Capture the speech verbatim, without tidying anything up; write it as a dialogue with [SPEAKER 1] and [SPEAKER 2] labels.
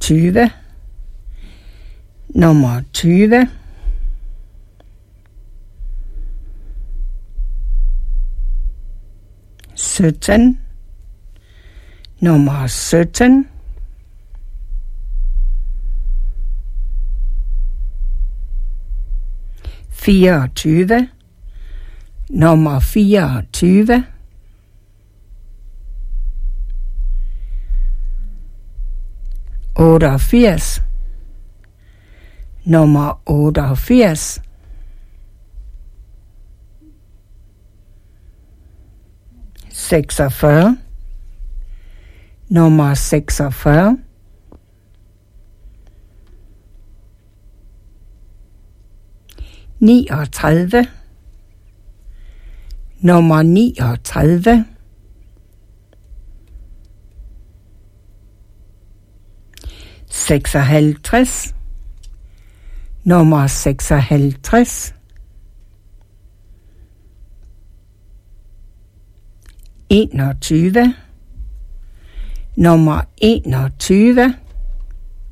[SPEAKER 1] tyve, nummer tyve, sytten, nummer sytten, fireogtyve, nummer fireogtyve, otteogfirs, nummer otteogfirs, seksogfyrre, nummer seksogfyrre, niogtredive, nummer niogtredive, seksoghalvtreds, nummer seksoghalvtreds, enogtyve, nummer enogtyve,